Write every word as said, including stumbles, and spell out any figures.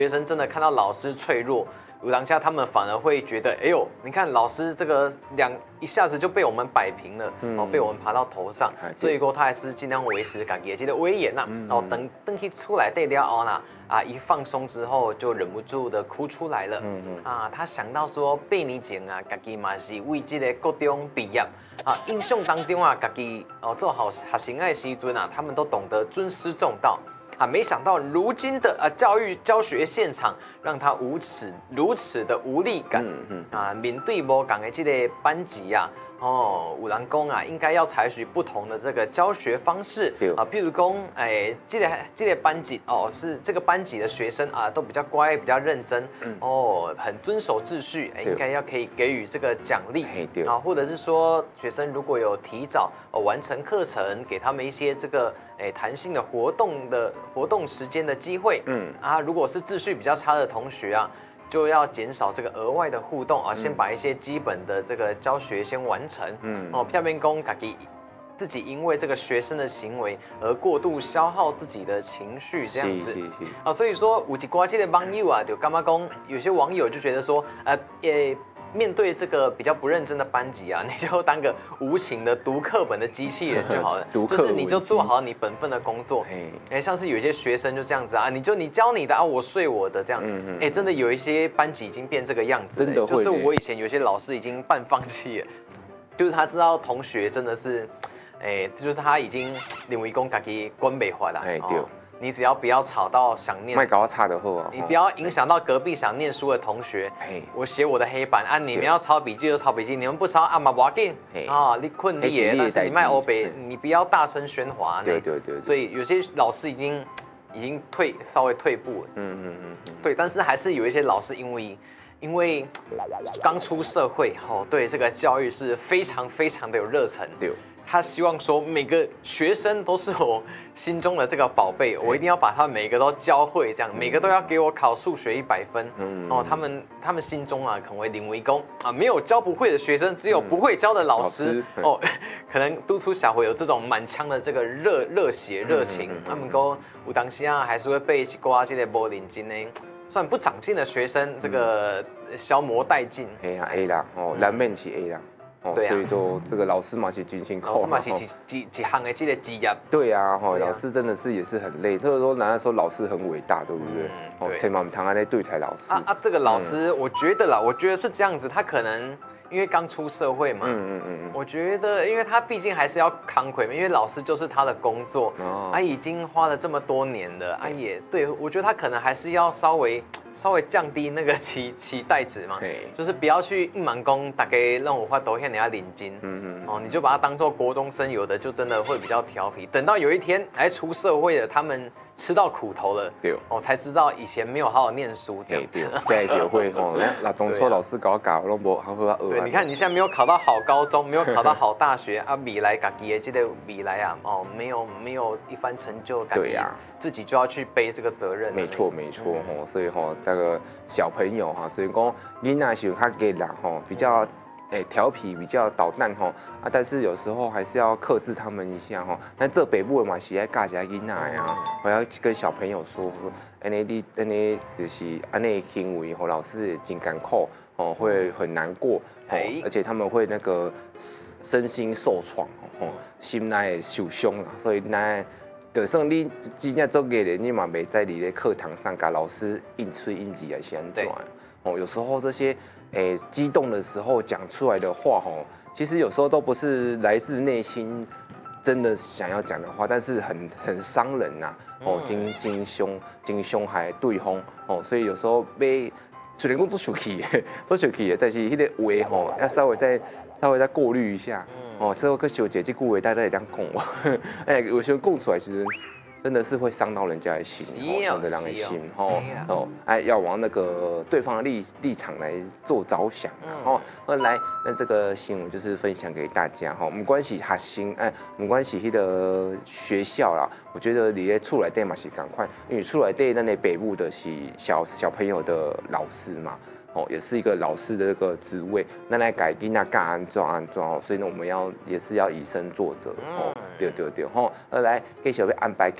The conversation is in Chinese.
学生真的看到老师脆弱，有当下他们反而会觉得，哎呦，你看老师这个两一下子就被我们摆平了，嗯、哦，被我们爬到头上，所以说他还是尽量维持感觉这个威严呐，然后等等起出来对了后呢，啊，一放松之后就忍不住的哭出来了，嗯嗯啊，他想到说八年前啊，自己嘛是为这个高中毕业。啊，印象当中啊，自己哦做好学生的时阵啊，他们都懂得尊师重道啊。没想到如今的啊教育教学现场，让他如此如此的无力感、嗯嗯、啊。面对无同的这个班级啊，哦，有人讲啊，应该要采取不同的这个教学方式啊，比如讲，哎，这个这个班级哦，是这个班级的学生啊，都比较乖，比较认真，嗯、哦，很遵守秩序，应该要可以给予这个奖励啊，或者是说，学生如果有提早、哦、完成课程，给他们一些这个哎弹性的活动的活动时间的机会，嗯啊，如果是秩序比较差的同学啊。就要减少这个额外的互动啊，先把一些基本的这个教学先完成。嗯，哦，片面工自己自己因为这个学生的行为而过度消耗自己的情绪，这样子啊，所以说有一挂这个网友啊，就干嘛讲，有些网友就觉得说，呃，也。面对这个比较不认真的班级啊，你就当个无情的读课本的机器人就好了，就是你就做好你本分的工作。哎，像是有一些学生就这样子啊，你就你教你的啊，我睡我的这样。嗯哎，真的有一些班级已经变这个样子了，真的会。就是我以前有些老师已经半放弃了，就是他知道同学真的是，哎，就是他已经认为讲自己关不回来。哎，对。你只要不要吵到想念， 麦搞差的后啊， 你不要影响到隔壁想念书的同学。我写我的黑板啊，你们要抄笔记就抄笔记，你们不抄啊嘛不要紧啊，你困你也，但是你卖欧北，你不要大声喧哗。 对对对。 所以有些老师已经已经退稍微退步了。嗯嗯嗯。对，但是还是有一些老师因为因为刚出社会，哦，对这个教育是非常非常的有热忱。对。他希望说每个学生都是我心中的这个宝贝，我一定要把他们每个都教会，这样每个都要给我考数学一百分。哦，他们他们心中啊，可能会领为公啊，没有教不会的学生，只有不会教的老师。哦，可能督促小伙有这种满腔的这个热热血热情，他们都有当时啊，还是会被一挂这个无认真的。算不长进的学生，这个消磨殆尽。 哎呀 A 啦，哦，难免是 A 啦。哦，所以就这个老师嘛是真辛苦， 老师嘛是一一一行的这个职业。 对啊，哈，老师真的是也是很累。这个时候，难道说老师很伟大，对不对？哦，千万不谈那对台老师啊啊，这个老师，我觉得啦，我觉得是这样子，他可能因为刚出社会嘛，嗯嗯嗯，我觉得，因为他毕竟还是要扛魁嘛，因为老师就是他的工作，啊，已经花了这么多年了，啊也对，我觉得他可能还是要稍微。稍微降低那个期期待值嘛，就是不要去硬忙工，大概让我花多一点要领金，嗯嗯，哦，你就把它当做国中生，有的就真的会比较调皮。等到有一天哎出社会了，他们吃到苦头了，对，哦，才知道以前没有好好念书这样子。 对，也会哦，那当初老师搞搞，拢无好好学。 对，你看你现在没有考到好高中，没有考到好大学啊，未来自己的这个未来啊，哦，没有没有一番成就感。对呀。自己就要去背这个责任。 没错没错吼，所以吼那个小朋友哈，所以讲囡仔是较给人吼比较诶调皮，比较捣蛋吼啊，但是有时候还是要克制他们一下吼。那这北部的嘛是爱教一下囡仔呀，我要跟小朋友说，安尼你安尼就是安尼行为吼，老师也真艰苦哦，会很难过，而且他们会那个身心受创吼，心内会受伤啦，所以那。就算你真正做艺人，你嘛袂在你的课堂上跟老师硬吹硬挤还是安怎？哦，有时候这些诶、欸、激动的时候讲出来的话，吼，其实有时候都不是来自内心真的想要讲的话，但是很很伤人呐、啊。哦，真真凶真凶害对方哦，所以有时候被虽然讲做生气，做生气的，但是迄个话吼要稍微再稍微再过滤一下。哦，所以我小姐这句话大家会这样讲哇，哎，有时候讲出来其实真的是会伤到人家的心，伤到人的心，吼，哦，哎，要往那个对方的立立场来做着想，哦，那来，那这个新闻就是分享给大家，哈，没关系，学生，哎，没关系，迄个学校啦，我觉得你在出来对嘛是赶快，因为出来对那那北部的是小小朋友的老师嘛。哦，也是一个老师的这个职位，那来改变那干安装安装哦，所以呢，我们要也是要以身作则哦，对对对，吼，来给小朋友安排